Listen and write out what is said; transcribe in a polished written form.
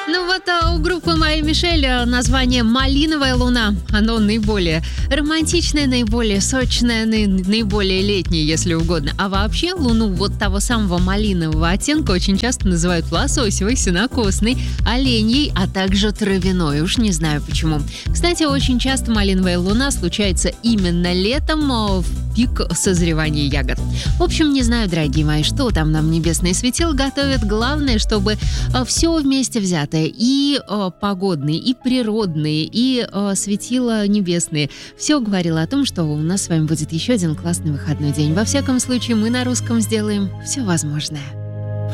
Ну вот у группы Майя Мишель название «Малиновая луна». Оно наиболее романтичное, наиболее сочное, наиболее летнее, если угодно. А вообще луну вот того самого малинового оттенка очень часто называют лососевой, сенокосной, оленьей, а также травяной. Уж не знаю почему. Кстати, очень часто малиновая луна случается именно летом, в пик созревания ягод. В общем, не знаю, дорогие мои, что там нам небесные светила готовят. Главное, чтобы все вместе взятое, и погодные, и природные, и светила небесные, все говорило о том, что у нас с вами будет еще один классный выходной день. Во всяком случае, мы на русском сделаем все возможное.